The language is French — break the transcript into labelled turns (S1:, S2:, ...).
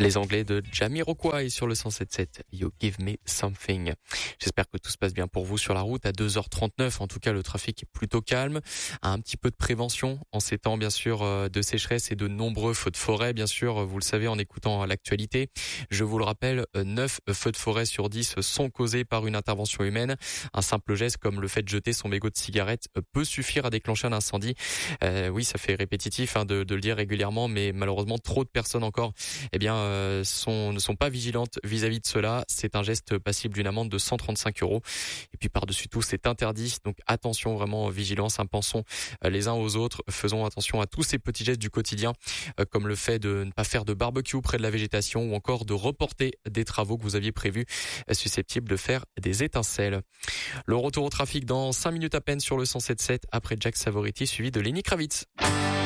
S1: Les Anglais de Jamiroquai sur le 107.7. You give me something. J'espère que tout se passe bien pour vous sur la route à 2h39. En tout cas, le trafic est plutôt calme. Un petit peu de prévention en ces temps, bien sûr, de sécheresse et de nombreux feux de forêt. Bien sûr, vous le savez en écoutant l'actualité. Je vous le rappelle, 9 feux de forêt sur 10 sont causés par une intervention humaine. Un simple geste comme le fait de jeter son mégot de cigarette peut suffire à déclencher un incendie. Oui, ça fait répétitif de le dire régulièrement, mais malheureusement, trop de personnes encore, ne sont pas vigilantes vis-à-vis de cela. C'est un geste passible d'une amende de 135 €. Et puis par-dessus tout, c'est interdit. Donc attention, vraiment vigilance. Pensons les uns aux autres. Faisons attention à tous ces petits gestes du quotidien, comme le fait de ne pas faire de barbecue près de la végétation ou encore de reporter des travaux que vous aviez prévus susceptibles de faire des étincelles. Le retour au trafic dans 5 minutes à peine sur le 107.7 après Jack Savoriti suivi de Lenny Kravitz.